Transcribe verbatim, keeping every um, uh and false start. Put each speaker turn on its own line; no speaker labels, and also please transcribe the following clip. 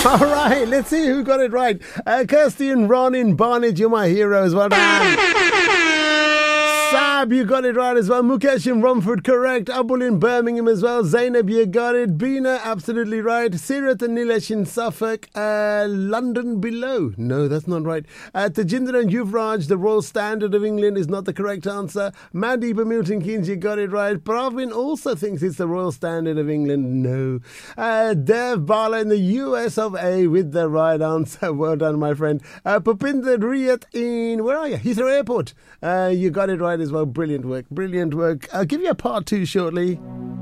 All right, let's see who got it right. Uh, Kirsty and Ron in Barnet, you're my heroes. Well done. Sab, you got it right as well. Mukesh in Romford, correct. Abul in Birmingham as well. Zainab, you got it. Bina, absolutely right. Sirat and Nilesh in Suffolk. Uh, London below. No, that's not right. Uh, Tajinder and Yuvraj, the Royal Standard of England is not the correct answer. Mandy by Milton Keynes, you got it right. Pravin also thinks it's the Royal Standard of England. No. Uh, Dev Bala in the U S of A with the right answer. Well done, my friend. Uh, Pupinder Riyat in, where are you? Heathrow Airport. Uh, you got it right as well. Brilliant work. Brilliant work. I'll give you a part two shortly.